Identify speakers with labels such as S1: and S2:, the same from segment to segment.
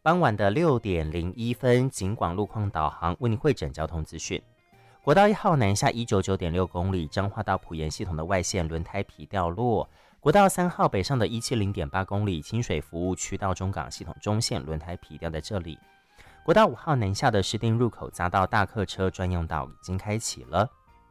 S1: 傍晚的6点01分，警广路况导航为您汇整交通资讯。国道1号南下199.6公里，彰化到埔盐系统的外线轮胎皮掉落。国道3号北上的170.8公里，清水服务区到中港系统中线轮胎皮掉在这里。国道5号南下的石碇入口匝道大客车专用道已经开启了。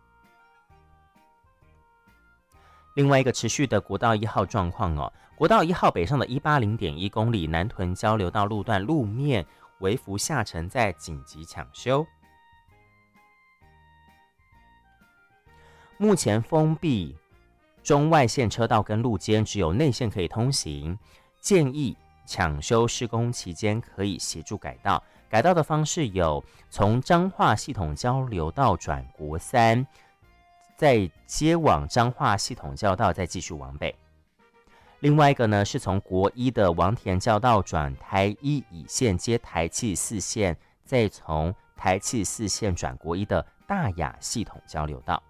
S1: 另外一个持续的国道1号状况国道1号北上的180.1公里，南屯交流道路段路面微幅下沉，在紧急抢修。目前封闭中外线车道跟路肩，只有内线可以通行，建议抢修施工期间可以协助改道。改道的方式有从彰化系统交流道转国3，再接往彰化系统交流道，再继续往北。另外一个呢，是从国1的王田交流道转台1乙线接台气4线，再从台气4线转国1的大雅系统交流道。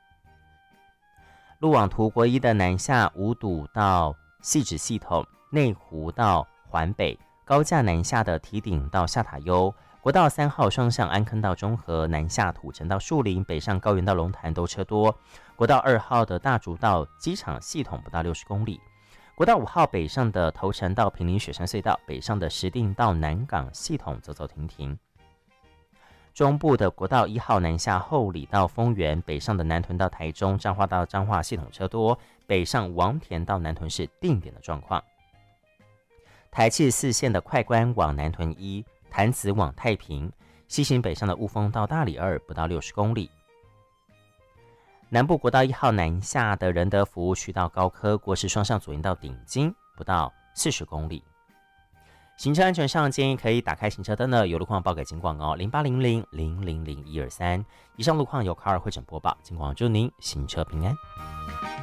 S1: 路网图国1的南下五堵到汐止系统，内湖到环北，高架南下的堤顶到下塔悠，国道3号双向安坑到中和，南下土城到树林，北上高原到龙潭都车多。国道2号的大竹到机场系统不到60公里。国道5号北上的头城到坪林雪山隧道，北上的石碇到南港系统走走停停。中部的国道1号南下后里到丰原，北上的南屯到台中，彰化到彰化系统车多，北上王田到南屯是定点的状况。台气4线的快关往南屯1，潭子往太平，西行北上的雾峰到大里2不到60公里。南部国道1号南下的仁德服务区到高科，国时双向左营到顶金不到40公里。行车安全上建议可以打开行车灯的，有路况报给警广0800000123。以上路况由卡尔汇整播报，警广祝您行车平安。